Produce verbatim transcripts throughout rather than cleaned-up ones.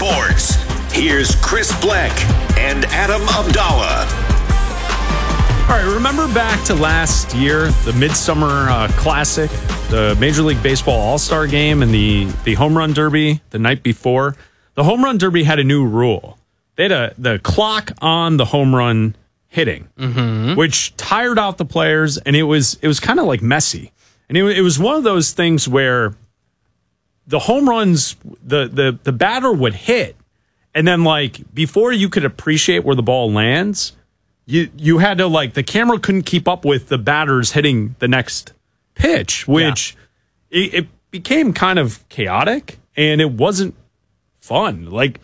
Sports. Here's Chris Bleck and Adam Abdallah. All right, remember back to last year, the Midsummer uh, Classic, the Major League Baseball All-Star Game, and the, the Home Run Derby the night before? The Home Run Derby had a new rule. They had a, the clock on the home run hitting, mm-hmm. which tired out the players, and it was it was kind of like messy. And it, it was one of those things where the home runs, the, the, the batter would hit, and then, like, before you could appreciate where the ball lands, you you had to, like, the camera couldn't keep up with the batters hitting the next pitch, which yeah. it, it became kind of chaotic, and it wasn't fun. Like,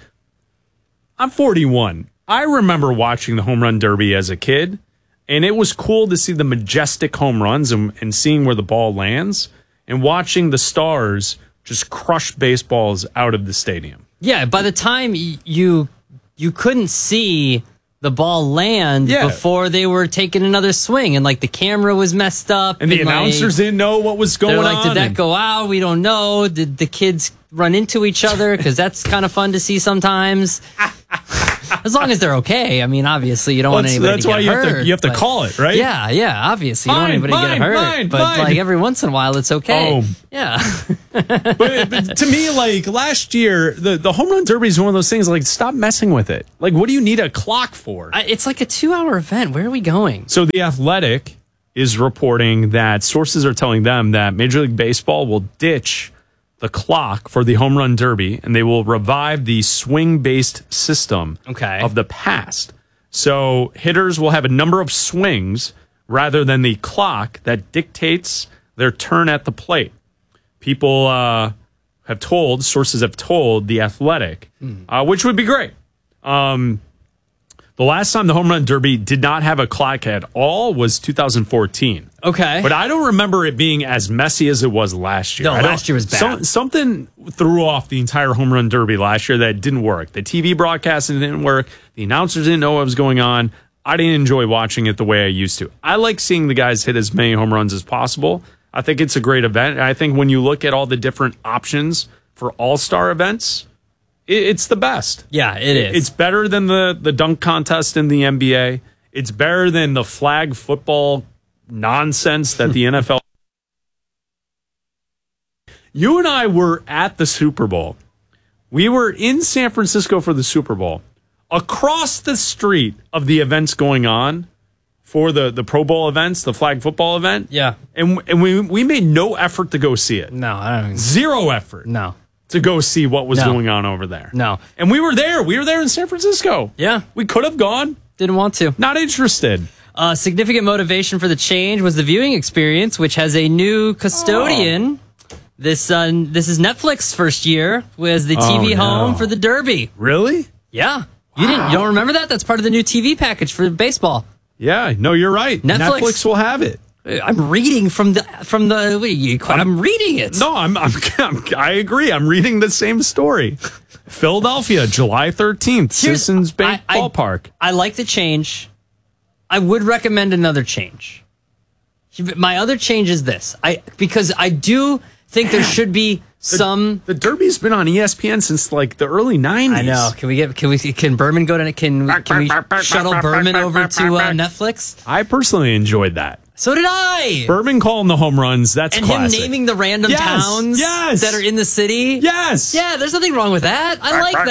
I'm forty-one. I remember watching the Home Run Derby as a kid, and it was cool to see the majestic home runs and, and seeing where the ball lands, and watching the stars just crush baseballs out of the stadium. Yeah, by the time you you couldn't see the ball land yeah. before they were taking another swing, and like the camera was messed up, and, and the like, announcers didn't know what was going they're like, on. Did that go out? We don't know. Did the kids run into each other? Because that's kind of fun to see sometimes. As long as they're okay. I mean, obviously, you don't well, want anybody that's to get why you hurt. have to, you have to but, call it, right? Yeah, yeah, obviously. You mine, don't want anybody mine, to get hurt. mine, but, mine. like, every once in a while, it's okay. Oh. Yeah. but, but to me, like, last year, the, the Home Run Derby is one of those things, like, stop messing with it. Like, what do you need a clock for? I, it's like a two-hour event. Where are we going? So The Athletic is reporting that sources are telling them that Major League Baseball will ditch the clock for the Home Run Derby, and they will revive the swing-based system okay. of the past. So hitters will have a number of swings rather than the clock that dictates their turn at the plate. People uh, have told, sources have told The Athletic, mm. uh, which would be great. Um, the last time the Home Run Derby did not have a clock at all was two thousand fourteen. Okay. But I don't remember it being as messy as it was last year. No, last year was bad. So, something threw off the entire Home Run Derby last year that didn't work. The T V broadcasting didn't work. The announcers didn't know what was going on. I didn't enjoy watching it the way I used to. I like seeing the guys hit as many home runs as possible. I think it's a great event. I think when you look at all the different options for all-star events, it, it's the best. Yeah, it is. It's better than the, the dunk contest in the N B A. It's better than the flag football nonsense that the N F L. You and I were at the Super Bowl. We were in San Francisco for the Super Bowl. Across the street of the events going on for the, the Pro Bowl events, the flag football event. Yeah. And and we we made no effort to go see it. No, I don't. Zero effort. No. To go see what was no. going on over there. No. And we were there. We were there in San Francisco. Yeah. We could have gone. Didn't want to. Not interested. Uh, significant motivation for the change was the viewing experience, which has a new custodian. Oh. This uh, this is Netflix's first year was the T V oh, no. home for the Derby. Really? Yeah. You wow. didn't. You don't remember that? That's part of the new T V package for baseball. Yeah. No, you're right. Netflix, Netflix will have it. I'm reading from the from the. What are you, I'm, I'm reading it. No, I'm, I'm, I'm. I agree. I'm reading the same story. Philadelphia, July thirteenth, Citizens Bank I, I, Ballpark. I like the change. I would recommend another change. My other change is this. I because I do think there should be some. The, the Derby's been on E S P N since like the early nineties. I know. Can we get? Can we? Can Berman go to? Can can we shuttle Berman over to uh, Netflix? I personally enjoyed that. So did I. Berman calling the home runs. That's and classic. him naming the random yes, towns yes. that are in the city. Yes. Yeah. There's nothing wrong with that. I like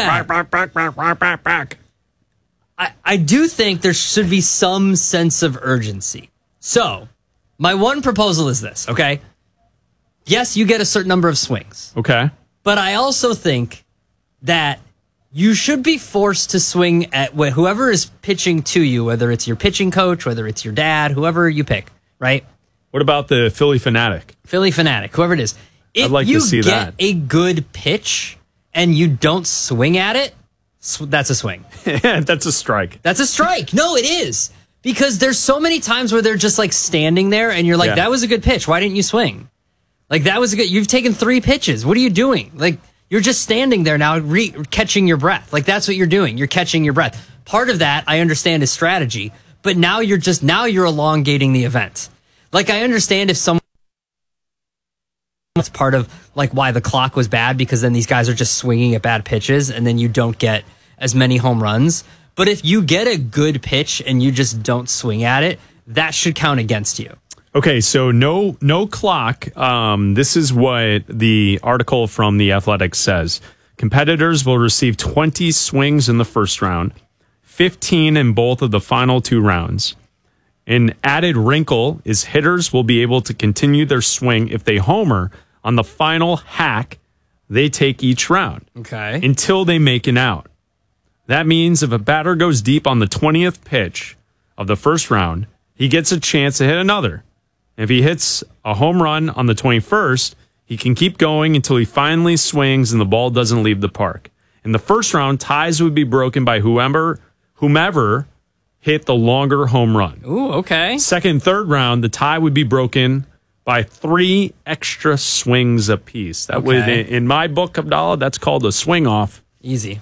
that. I, I do think there should be some sense of urgency. So, my one proposal is this, okay? Yes, you get a certain number of swings. Okay. But I also think that you should be forced to swing at whoever is pitching to you, whether it's your pitching coach, whether it's your dad, whoever you pick, right? What about the Philly Fanatic? Philly Fanatic, whoever it is. If I'd like you to see get that. a good pitch and you don't swing at it, that's a swing. That's a strike. That's a strike. No, it is. Because there's so many times where they're just like standing there and you're like, yeah. that was a good pitch. Why didn't you swing? Like that was a good, you've taken three pitches. What are you doing? Like you're just standing there now, re- catching your breath. Like that's what you're doing. You're catching your breath. Part of that I understand is strategy, but now you're just, now you're elongating the event. Like I understand if someone It's part of like why the clock was bad, because then these guys are just swinging at bad pitches and then you don't get as many home runs. But if you get a good pitch and you just don't swing at it, that should count against you. Okay, so no no clock. Um, this is what the article from The Athletic says. Competitors will receive twenty swings in the first round, fifteen in both of the final two rounds. An added wrinkle is hitters will be able to continue their swing if they homer on the final hack they take each round. Okay. Until they make an out. That means if a batter goes deep on the twentieth pitch of the first round, he gets a chance to hit another. If he hits a home run on the twenty-first, he can keep going until he finally swings and the ball doesn't leave the park. In the first round, ties would be broken by whomever, whomever hit the longer home run. Ooh, okay. Second and third round, the tie would be broken by three extra swings apiece. That Okay. would, in my book, Abdallah, that's called a swing off. Easy.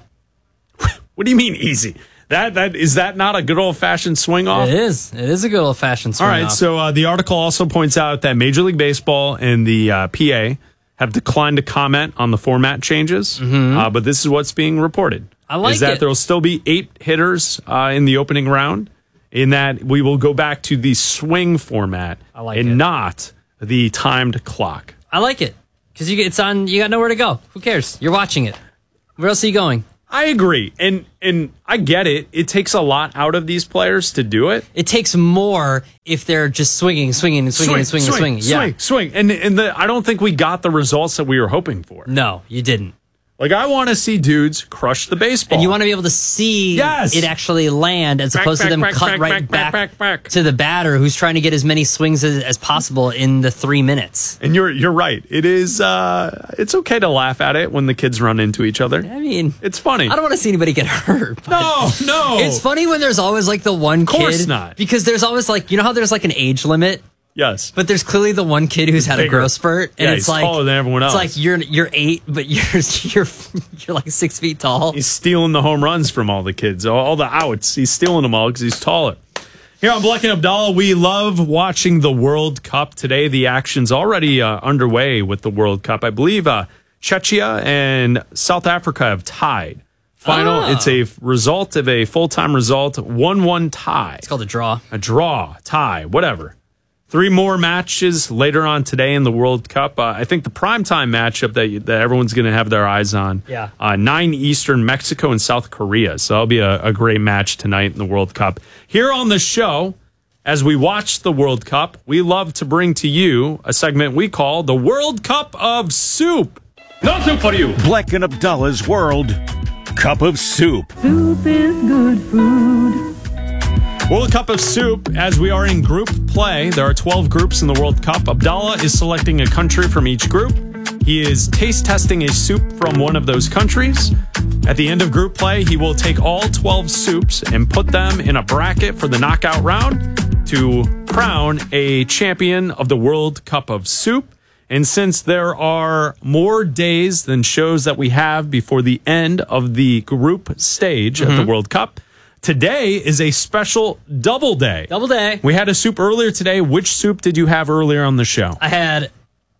What do you mean easy? That that is that not a good old fashioned swing off? It is. It is a good old fashioned swing All right. off. So uh, the article also points out that Major League Baseball and the uh, P A have declined to comment on the format changes, uh, but this is what's being reported. Mm-hmm. I like is that it. there will still be eight hitters uh, in the opening round, in that we will go back to the swing format I like and it. not the timed clock. I like it because you it's on. You got nowhere to go. Who cares? You're watching it. Where else are you going? I agree, and and I get it. It takes a lot out of these players to do it. It takes more if they're just swinging, swinging, and swinging, and swinging, and swinging. Yeah. swing, swing, and and the, I don't think we got the results that we were hoping for. No, you didn't. Like, I want to see dudes crush the baseball. And you want to be able to see Yes. it actually land as Back, opposed back, to them back, cut back, right back, back, back, back, back. to the batter who's trying to get as many swings as, as possible in the three minutes. And you're you're right. It is. Uh, it's okay to laugh at it when the kids run into each other. I mean, It's funny. I don't want to see anybody get hurt. but No, no. It's funny when there's always like the one course kid. not. Because there's always like, you know how there's like an age limit? Yes. But there's clearly the one kid who's had a bigger. growth spurt, and Yeah, it's he's like taller than everyone else. It's like you're you're eight, but you're you're you're like six feet tall. He's stealing the home runs from all the kids, all, all the outs. He's stealing them all because he's taller. Here on Black and Abdallah, we love watching the World Cup. Today, the action's already uh, underway with the World Cup. I believe uh, Czechia and South Africa have tied. Final, Oh. it's a result of a full-time result, one one tie. It's called a draw. A draw, tie, whatever. Three more matches later on today in the World Cup. Uh, I think the primetime matchup that that everyone's going to have their eyes on. Yeah. Uh, nine Eastern, Mexico and South Korea. So that'll be a, a great match tonight in the World Cup. Here on the show, as we watch the World Cup, we love to bring to you a segment we call the World Cup of Soup. No soup for you. Black and Abdallah's World Cup of Soup. Soup is good food. World Cup of Soup, as we are in group play. There are twelve groups in the World Cup. Abdallah is selecting a country from each group. He is taste testing a soup from one of those countries. At the end of group play, he will take all twelve soups and put them in a bracket for the knockout round to crown a champion of the World Cup of Soup. And since there are more days than shows that we have before the end of the group stage Mm-hmm. at the World Cup, today is a special double day. Double day. We had a soup earlier today. Which soup did you have earlier on the show? I had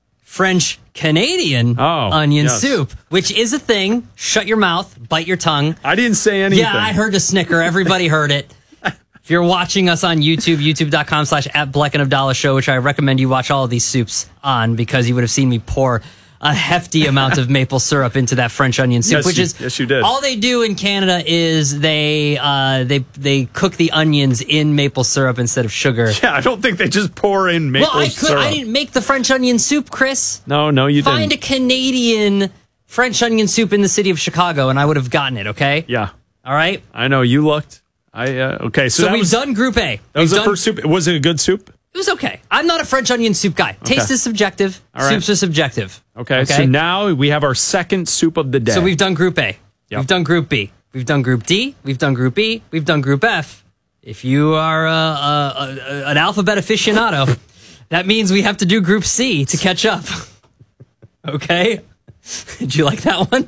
French Canadian Oh, onion yes. soup, which is a thing. Shut your mouth, bite your tongue. I didn't say anything. Yeah, I heard a snicker. Everybody heard it. If you're watching us on YouTube, youtube.com slash at Black and Abdallah Show, which I recommend you watch all of these soups on because you would have seen me pour a hefty amount of maple syrup into that French onion soup, Yes, which you- is yes, you did. all they do in Canada is they uh, they they cook the onions in maple syrup instead of sugar. Yeah, I don't think they just pour in maple well, I could syrup. I didn't make the French onion soup, Chris. No, no, you Find didn't. a Canadian French onion soup in the city of Chicago, and I would have gotten it. Okay. Yeah, All right. I know you looked. I uh, okay. So, So that we've was, done Group A. that was We've the done- first soup. Was it a good soup? It was okay. I'm not a French onion soup guy. Taste is subjective. All right. Soups are subjective. Okay, So now we have our second soup of the day. So we've done Group A. Yep. We've done Group B. We've done Group D. We've done Group E. We've done Group F. If you are uh, uh, uh, an alphabet aficionado, that means we have to do Group C to catch up. Okay? Did you like that one?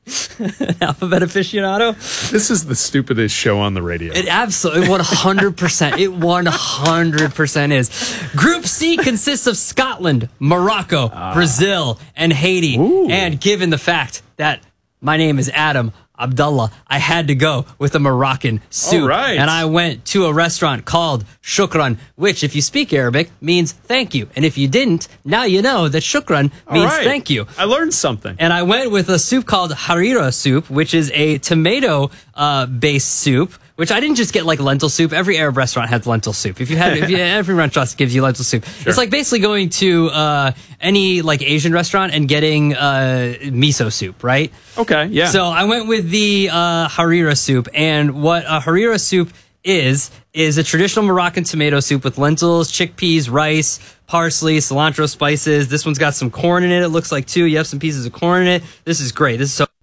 Alphabet aficionado. This is the stupidest show on the radio. It absolutely one hundred percent. It one hundred percent is. Group C consists of Scotland, Morocco, uh, Brazil, and Haiti. Ooh. And given the fact that my name is Adam Abdallah, I had to go with a Moroccan soup. All right. And I went to a restaurant called Shukran, which, if you speak Arabic, means thank you. And if you didn't, now you know that Shukran means right. thank you. I learned something. And I went with a soup called harira soup, which is a tomato uh, based soup, which I didn't just get like lentil soup. Every Arab restaurant has lentil soup. If you had, if you, every restaurant gives you lentil soup. Sure. It's like basically going to uh, any like Asian restaurant and getting uh, miso soup, right? Okay, yeah. So I went with the uh, harira soup, and what a harira soup is is a traditional Moroccan tomato soup with lentils, chickpeas, rice, parsley, cilantro, spices. This one's got some corn in it. It looks like too. You have some pieces of corn in it. This is great. This is so.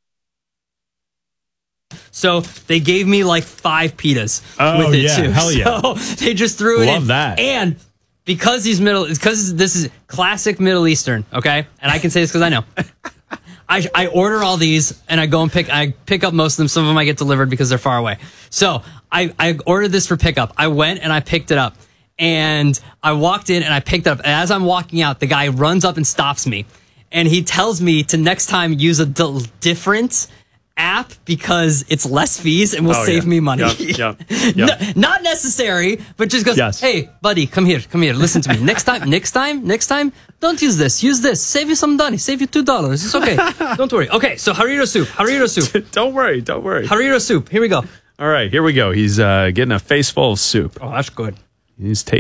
So they gave me like five pitas oh, with it yeah. too. Hell yeah. So they just threw it Love in. that. And because these middle, because this is classic Middle Eastern, okay? And I can say this because I know. I, I order all these and I go and pick, I pick up most of them. Some of them I get delivered because they're far away. So I, I ordered this for pickup. I went and I picked it up and I walked in and I picked it up. And as I'm walking out, the guy runs up and stops me and he tells me to next time use a d- different app because it's less fees and will oh, save yeah. me money. Yep, yep, yep. No, not necessary, but just goes, yes. Hey, buddy, come here, come here, listen to me. Next time, next time, next time, don't use this. Use this. Save you some money. Save you two dollars. It's okay. Don't worry. Okay, so harira soup. Harira soup. Don't worry. Don't worry. Harira soup. Here we go. All right, here we go. He's uh, getting a face full of soup. Oh, that's good. He's tasting.